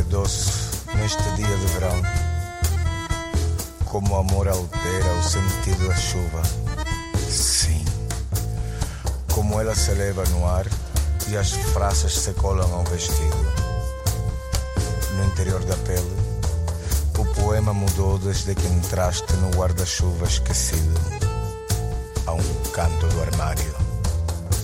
é doce neste dia de verão, como o amor altera o sentido da chuva. Sim, como ela se eleva no ar e as frases se colam ao vestido. No interior da pele, o poema mudou desde que entraste no guarda-chuva esquecido. A um canto do armário.